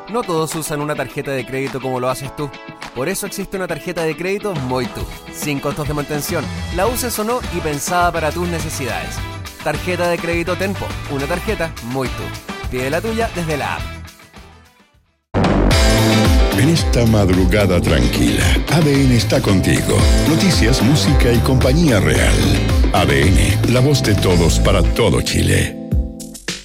No todos usan una tarjeta de crédito como lo haces tú. Por eso existe una tarjeta de crédito Moitu, sin costos de mantención, la uses o no y pensada para tus necesidades. Tarjeta de crédito Tenpo, una tarjeta Moitu. Pide la tuya desde la app. En esta madrugada tranquila, ADN está contigo. Noticias, música y compañía real. ADN, la voz de todos para todo Chile.